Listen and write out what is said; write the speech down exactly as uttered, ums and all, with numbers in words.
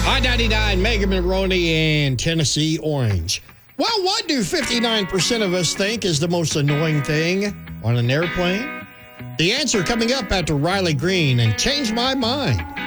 I ninety-nine, Mega Maroney and Tennessee Orange. Well, what do fifty-nine percent of us think is the most annoying thing on an airplane? The answer coming up after Riley Green and Change My Mind.